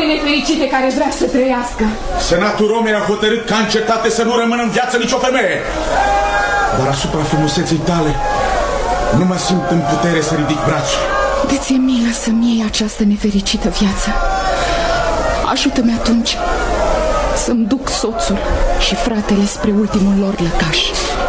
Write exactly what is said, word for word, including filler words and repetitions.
nefericite care vrea să trăiască. Senatul Romei a hotărât ca în cetate să nu rămână în viață nicio femeie. Dar asupra frumuseței tale nu mă simt în putere să ridic brațul. De ți-e milă să-mi iei această nefericită viață. Ajută-mi atunci să-mi duc soțul și fratele spre ultimul lor lăcaș.